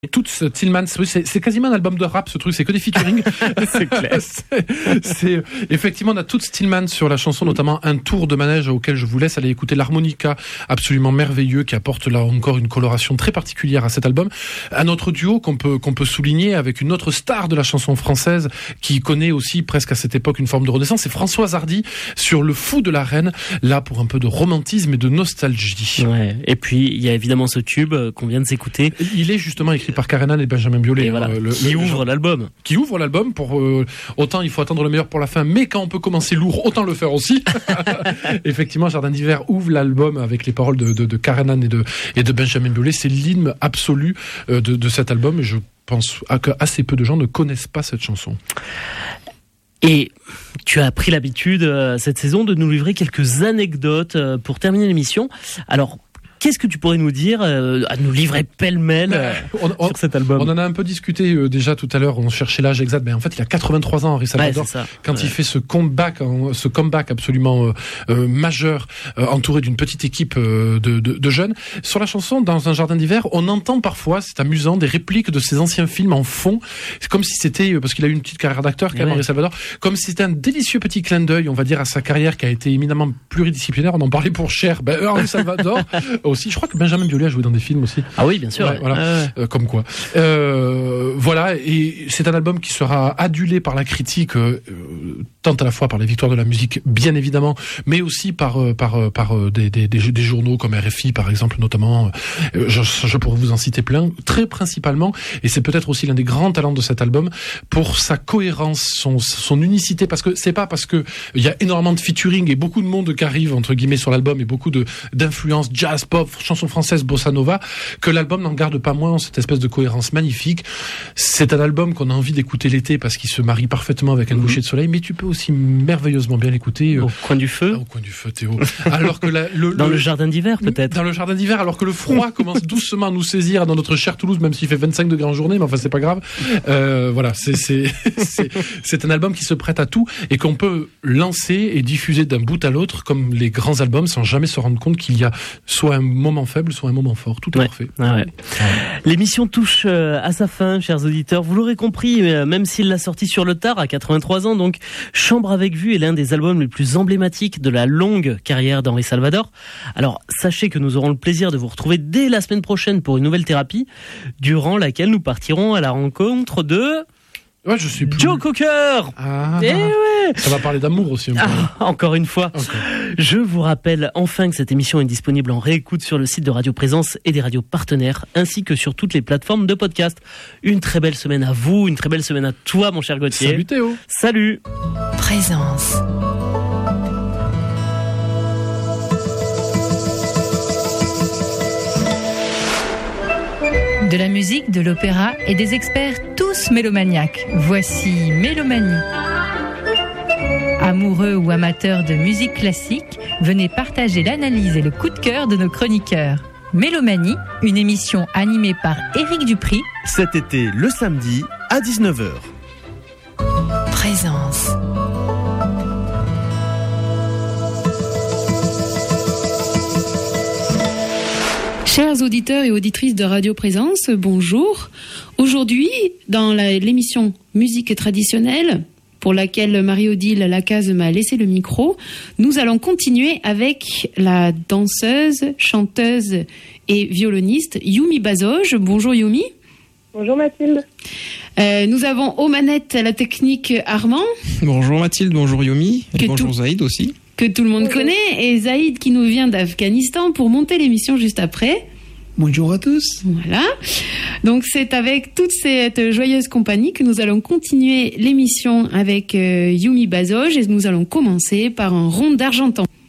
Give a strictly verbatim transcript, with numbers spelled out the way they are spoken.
Toots Thielemans, oui, c'est, c'est quasiment un album de rap, ce truc, c'est que des featuring. C'est clair. c'est, c'est, effectivement, on a Toots Thielemans sur la chanson, notamment Un tour de manège, auquel je vous laisse aller écouter l'harmonica absolument merveilleux qui apporte là encore une coloration très particulière à cet album. Un autre duo qu'on peut, qu'on peut souligner avec une autre star de la chanson française qui connaît aussi presque à cette époque une forme de renaissance, c'est Françoise Hardy sur Le Fou de la Reine, là pour un peu de romantisme et de nostalgie. Ouais. Et puis, il y a évidemment ce tube qu'on vient de s'écouter. Il est justement écrit par Karenan et Benjamin Biolay. Et voilà, euh, le, qui le, ouvre l'album. Qui ouvre l'album pour euh, autant il faut attendre le meilleur pour la fin, mais quand on peut commencer lourd, autant le faire aussi. Effectivement, Jardin d'hiver ouvre l'album avec les paroles de, de, de Karenan et de, et de Benjamin Biolay. C'est l'hymne absolu euh, de, de cet album et je pense que assez peu de gens ne connaissent pas cette chanson. Et tu as pris l'habitude euh, cette saison de nous livrer quelques anecdotes euh, pour terminer l'émission. Alors, qu'est-ce que tu pourrais nous dire, euh, à nous livrer pêle-mêle euh, on, on, sur cet album? On en a un peu discuté euh, déjà tout à l'heure, on cherchait l'âge exact, mais en fait il a quatre-vingt-trois ans, Henri Salvador, ouais, quand ouais. il fait ce comeback, ce comeback absolument euh, euh, majeur, euh, entouré d'une petite équipe euh, de, de, de jeunes. Sur la chanson, Dans un jardin d'hiver, on entend parfois, c'est amusant, des répliques de ses anciens films en fond, c'est comme si c'était, parce qu'il a eu une petite carrière d'acteur quand même, ouais. Henri Salvador, comme si c'était un délicieux petit clin d'œil, on va dire, à sa carrière qui a été éminemment pluridisciplinaire. On en parlait pour Cher, ben, Henri Salvador aussi, je crois que Benjamin Biolay a joué dans des films aussi. Ah oui, bien sûr. Ouais, voilà. Euh... Euh, comme quoi. Euh, voilà, et c'est un album qui sera adulé par la critique, euh, tant à la fois par les victoires de la musique, bien évidemment, mais aussi par euh, par euh, par euh, des, des, des des journaux comme R F I par exemple, notamment. Euh, je, je pourrais vous en citer plein, très principalement, et c'est peut-être aussi l'un des grands talents de cet album pour sa cohérence, son son unicité, parce que c'est pas parce que il y a énormément de featuring et beaucoup de monde qui arrive entre guillemets sur l'album et beaucoup de d'influences jazz, pop, chansons françaises, bossa nova, que l'album n'en garde pas moins cette espèce de cohérence magnifique. C'est un album qu'on a envie d'écouter l'été parce qu'il se marie parfaitement avec un mmh. coucher de soleil, mais tu peux aussi merveilleusement bien l'écouter au euh, coin du feu. Au coin du feu, Théo. Alors que la, le, dans le, le jardin d'hiver peut-être. Dans le jardin d'hiver, alors que le froid commence doucement à nous saisir dans notre chère Toulouse, même s'il fait vingt-cinq degrés en journée, mais enfin c'est pas grave. Euh, voilà, c'est c'est c'est c'est un album qui se prête à tout et qu'on peut lancer et diffuser d'un bout à l'autre comme les grands albums sans jamais se rendre compte qu'il y a soit un moment faible, soit un moment fort. Tout est ouais. parfait. Ah ouais. L'émission touche à sa fin, chers auditeurs. Vous l'aurez compris, même s'il l'a sorti sur le tard, à quatre-vingt-trois ans, donc Chambre avec vue est l'un des albums les plus emblématiques de la longue carrière d'Henri Salvador. Alors, sachez que nous aurons le plaisir de vous retrouver dès la semaine prochaine pour une nouvelle thérapie, durant laquelle nous partirons à la rencontre de... Ouais, je suis plus... Joe Cocker. Ah, eh ouais. Ça va parler d'amour aussi. Un peu. Ah, encore une fois. Okay. Je vous rappelle enfin que cette émission est disponible en réécoute sur le site de Radio Présence et des radios partenaires, ainsi que sur toutes les plateformes de podcast. Une très belle semaine à vous, une très belle semaine à toi, mon cher Gauthier. Salut Théo. Salut. Présence. De la musique, de l'opéra et des experts tous mélomaniaques. Voici Mélomanie. Amoureux ou amateurs de musique classique, venez partager l'analyse et le coup de cœur de nos chroniqueurs. Mélomanie, une émission animée par Éric Dupri. Cet été, le samedi, à dix-neuf heures. Présence. Chers auditeurs et auditrices de Radio Présence, bonjour. Aujourd'hui, dans la, l'émission Musique traditionnelle, pour laquelle Marie-Odile Lacaze m'a laissé le micro, nous allons continuer avec la danseuse, chanteuse et violoniste Yumi Bazoge. Bonjour Yumi. Bonjour Mathilde. Euh, nous avons aux manettes la technique Armand. Bonjour Mathilde, bonjour Yumi, et bonjour tout... Zaïd aussi. Que tout le monde bonjour. connaît, et Zaïd qui nous vient d'Afghanistan pour monter l'émission juste après. Bonjour à tous. Voilà. Donc c'est avec toute cette joyeuse compagnie que nous allons continuer l'émission avec euh, Yumi Bazoge et nous allons commencer par un rond d'Argentan.